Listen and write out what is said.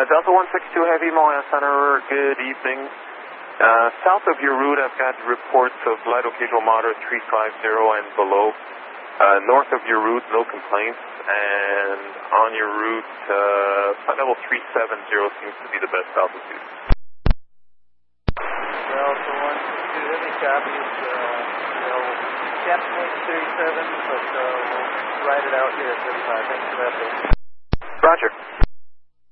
Delta 162 Heavy, Moya Center, good evening. South of your route, I've got reports of light occasional moderate 350 and below. North of your route, no complaints. And on your route, flight level 370 seems to be the best altitude. Delta 162 Heavy copies. Can't make 37, but we'll ride it out here at 35. Thanks for that. Roger.